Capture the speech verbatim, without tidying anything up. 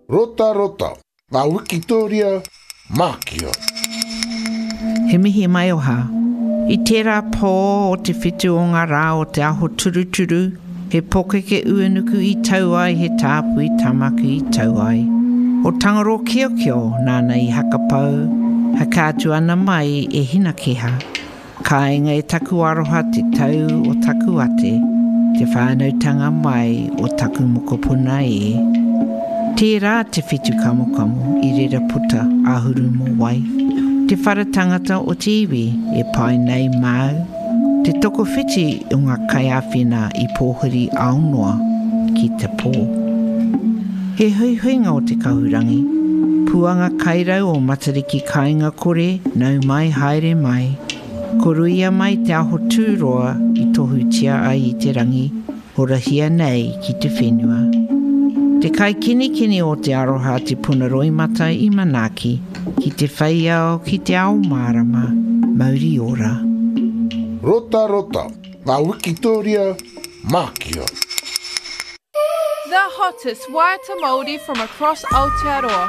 Rota rota, ngā Wikitoria, Mākio. He mihi mai oha. I tērā pō o te whitu o ngā rā o te aho turuturu, he pokeke uanuku i tauai, he tāpu i tamaku i tauai. O tangaro kio kio, nāna i hakapau, ha kātu ana mai e hina keha. Ka inga e taku aroha te tau o taku ate, te whānautanga mai o taku mokopuna e. Tērā te whitu kamokamu i rera puta ahuru mo wai. Te wharatangata o te iwi e pai nei mau. Te toko whiti o ngā kaiawhina i pōhuri aonoa ki te pō. He hui huinga o te kahurangi. Puanga kairau o matariki kāinga kore, nau mai haere mai. Koruia mai te aho tūroa i tohu tia ai i te rangi, horahia nei ki te whenua. Te kai kini kini o te aroha te punaroi mata i manaki, ki te whaiao ki te ao marama, mauri ora. Rota rota, ngā Wikitoria, Mākio. The hottest Waiata Māori from across Aotearoa.